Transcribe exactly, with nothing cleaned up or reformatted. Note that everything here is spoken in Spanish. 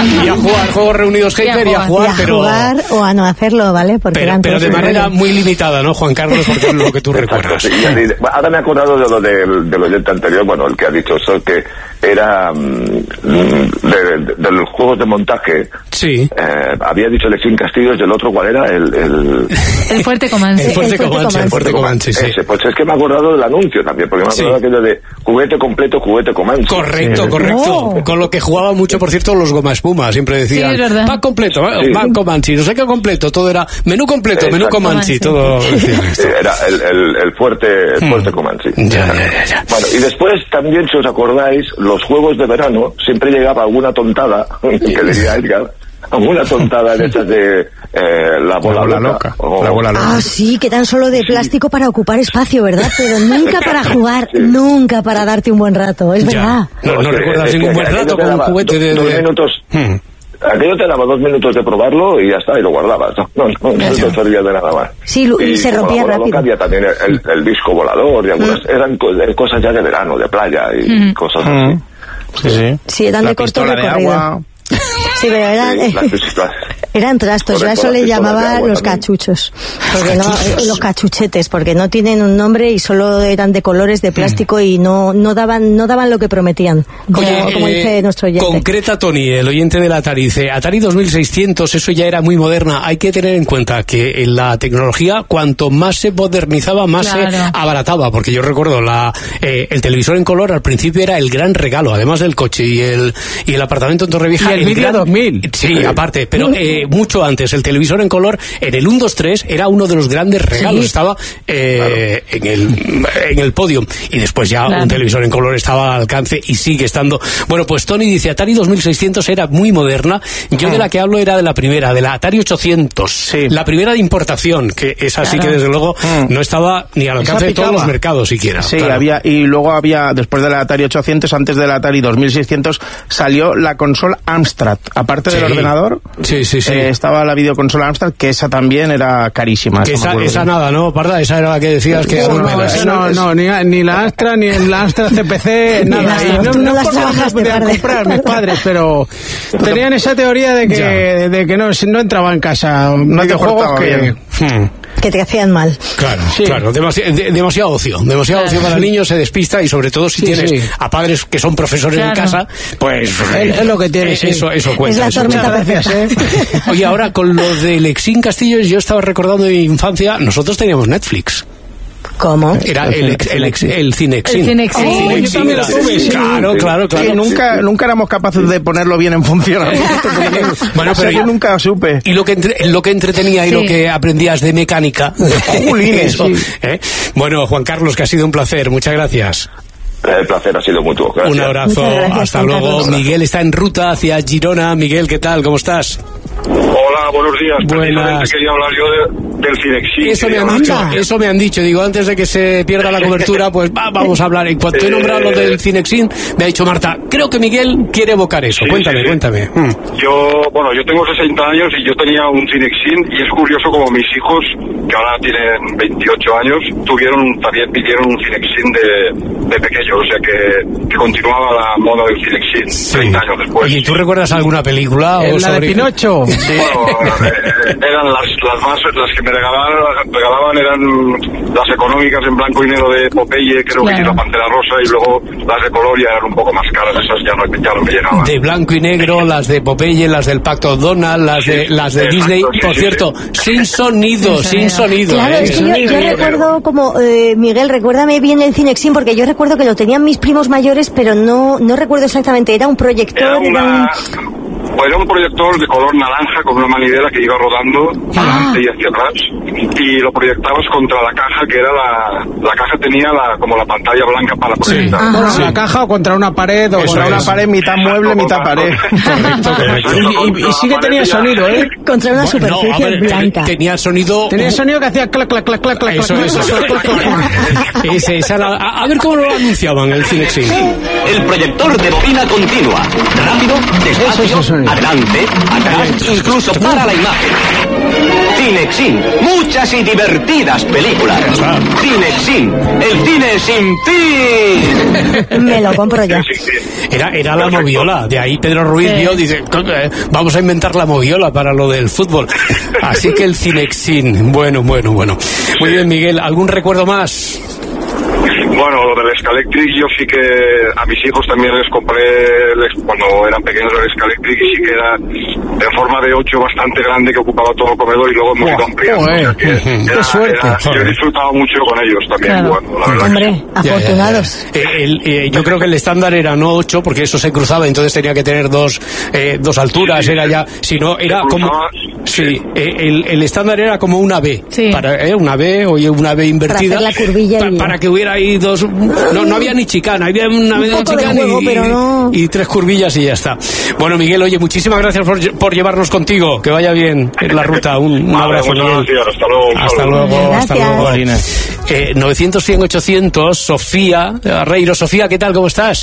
y a jugar, juegos reunidos Hyper y a jugar, y a pero... jugar o a no hacerlo, ¿vale? Porque pero, eran pero de manera juegos. muy limitada, ¿no, Juan Carlos? Porque es lo que tú recuerdas. Sí, sí. Ahora me he acordado de lo del, del oyente anterior, bueno, el que ha dicho eso, que era mm, de, de, de los juegos de montaje. Sí. Eh, había dicho Lexín Castillos y el otro, ¿cuál era? El, el... el Fuerte Comanche. El Fuerte Comanche, el Fuerte Comanche, sí. Ese, pues es que me he acordado del anuncio también, porque me he acordado sí. aquello de juguete completo, juguete Comanche. Correcto, sí. correcto. Oh. Con lo que jugaba mucho, por cierto, los Goma Espuma. Siempre decían, sí, es verdad. pack completo, sí. pack Comanche, no sé qué completo, todo era menú completo, menú Comanche, todo. Sí, era el, el, el fuerte, el hmm. fuerte Comanche. Ya, ya, ya, ya. Bueno, y después también, si os acordáis, los juegos de verano, siempre llegaba alguna tontada, que decía Edgar, alguna tontada de esas de eh, la bola, la bola loca. loca. O... La bola loca. Ah, sí, que tan solo de plástico sí. para ocupar espacio, ¿verdad? Pero nunca para jugar, sí. nunca para darte un buen rato, es ya. verdad. No, no, no es recuerdas que, ningún buen rato con un juguete de... Dos de... minutos... Hmm. Aquello te daba dos minutos de probarlo y ya está, y lo guardabas. No, no, no, no te servía de nada más. Sí, y, y se rompía rápido. Había también el, el disco volador y algunas... Mm. Eran cosas ya de verano, de playa y mm. cosas así. Mm. Sí, sí. Sí, eran la de corto recorrido. De agua. Sí, pero eran, eh, eran trastos, yo a eso le llamaba los cachuchos, porque no, los cachuchetes, porque no tienen un nombre y solo eran de colores de plástico y no no daban no daban lo que prometían, como, Oye, como dice eh, nuestro oyente. Concreta Tony, el oyente del Atari, dice, Atari dos mil seiscientos, eso ya era muy moderna. Hay que tener en cuenta que en la tecnología, cuanto más se modernizaba, más claro. se abarataba, porque yo recuerdo la eh, el televisor en color al principio era el gran regalo, además del coche y el y el apartamento en Torrevieja. Y el, el vídeo dos mil. Sí, aparte, pero eh, mucho antes, el televisor en color en el uno, dos, tres era uno de los grandes regalos, sí. estaba eh, claro. en el en el podio, y después ya claro. un televisor en color estaba al alcance y sigue estando. Bueno, pues Tony dice, Atari dos mil seiscientos era muy moderna. Yo ah. de la que hablo era de la primera, de la Atari ochocientos, sí. la primera de importación, que es así claro. que desde luego ah. no estaba ni al alcance de todos los mercados siquiera. Sí, claro. había, y luego había, después de la Atari ochocientos, antes de la Atari dos mil seiscientos, salió la consola Amstrad, aparte sí. del ordenador, sí, sí, sí. Eh, estaba la videoconsola Amstrad, que esa también era carísima. Que esa, esa nada, ¿no, Parda? Esa era la que decías que... No, no, no, no, no ni, ni la Amstrad, ni la Amstrad C P C, nada. No, no, no, no no las trabajas de podían comprar mis padres, pero tenían esa teoría de que, de, de que no, no entraba en casa no videojuegos que... Hmm. que te hacían mal. Claro, sí. claro, demasi de demasiado ocio, demasiado claro. ocio para el niño, se despista, y sobre todo si sí, tienes sí. a padres que son profesores claro. en casa, pues es, es lo que tienes, eh, eso, eso cuenta. Es la eso tormenta cuenta. perfecta. ¿eh? Oye, ahora con los de Lexín Castillos, yo estaba recordando de mi infancia, nosotros teníamos Netflix. ¿Cómo? Era el, ex, el, ex, el Cinexin. El Cinexin. Oh, sí, yo también lo tuve, sí. Claro, claro, claro. Sí, nunca, nunca éramos capaces de ponerlo bien en funcionamiento. Bueno, pero yo nunca supe. Y lo que, entre, lo que entretenía sí. y lo que aprendías de mecánica. Eso, sí. ¿eh? Bueno, Juan Carlos, que ha sido un placer. Muchas gracias. El placer ha sido mutuo. Gracias. Un abrazo. Gracias, hasta Juan luego. Carlos. Miguel está en ruta hacia Girona. Miguel, ¿qué tal? ¿Cómo estás? Hola, buenos días. Buenas. Quería hablar yo de, del Cinexin. Eso me han dicho, eso me han dicho. Digo, antes de que se pierda la cobertura, pues va, vamos a hablar. En cuanto he nombrado lo del Cinexin, me ha dicho Marta, creo que Miguel quiere evocar eso. Sí, cuéntame, sí, sí. cuéntame. Hmm. Yo, bueno, yo tengo sesenta años y yo tenía un Cinexin, y es curioso como mis hijos, que ahora tienen veintiocho años, tuvieron, también pidieron un Cinexin de, de pequeños, o sea que, que continuaba la moda del Cinexin sí. treinta años después. ¿Y tú recuerdas alguna película? ¿La o sobre... de Pinocho? Sí. Bueno, eh, eran las, las más, las que me regalaban, regalaban eran las económicas en blanco y negro de Popeye, creo claro. que sí, la Pantera Rosa, y luego las de color ya eran un poco más caras, esas ya no, ya no me llegaban. De blanco y negro, las de Popeye, las del Pacto Donald, las sí, de las de exacto, Disney, sí, por sí, cierto, sí. sin sonido, sin sonido. Claro, ¿eh? es que yo, yo recuerdo como, eh, Miguel, recuérdame bien el Cinexin, porque yo recuerdo que lo tenían mis primos mayores, pero no, no recuerdo exactamente, era un proyector, era, una... era un... Pues era un proyector de color naranja con una manivela que iba rodando ah. adelante y hacia atrás, y lo proyectabas contra la caja, que era la la caja tenía la como la pantalla blanca para proyectar. Sí. Contra sí. la caja o contra una pared o Eso contra es. una pared mitad mueble, Exacto, mitad pared. Correcto, correcto. Y, y, y sí que tenía sonido, ¿eh? Contra una Bueno, superficie no, a ver, blanca. Tenía sonido... Tenía sonido que hacía clac, clac, clac, clac, clac. Eso, eso. Ese, esa era, a, a ver cómo lo anunciaban el Cinexin. El proyector de bobina continua. Rápido, despacio, Eso, eso, adelante, atrás, incluso para la imagen. Cinexin, muchas y divertidas películas. Cinexin, el cine sin fin. Me lo compro ya. Era, era la moviola, de ahí Pedro Ruiz sí. vio, dice, vamos a inventar la moviola para lo del fútbol. Así que el Cinexin, bueno, bueno, bueno. Muy bien, Miguel, ¿algún recuerdo más? Bueno, lo del Scalectric yo sí que a mis hijos también les compré les, cuando eran pequeños el Scalectric y sí que era en forma de ocho bastante grande que ocupaba todo el comedor y luego hemos ido ampliando. Oh, eh. o sea que era, ¡qué suerte! Era, yo he disfrutado mucho con ellos también claro. jugando, la verdad. Hombre, afortunados. Ya, ya, ya. El, el, yo creo que el estándar era no ocho porque eso se cruzaba, entonces tenía que tener dos eh, dos alturas, sí, era ya, si no era como sí, el, el estándar era como una B, sí. para eh, una B o una B invertida para, hacer la curvilla pa, y... para que hubiera ahí dos, no, no había ni chicana, había una media chicana juego, y, pero no... y tres curvillas y ya está. Bueno, Miguel, oye, muchísimas gracias por, por llevarnos contigo, que vaya bien en la ruta, un, un abrazo, Miguel. Hasta luego. Hasta luego, hasta luego. Eh, novecientos, cien, ochocientos, Sofía, Reiro. Sofía, ¿qué tal? ¿Cómo estás?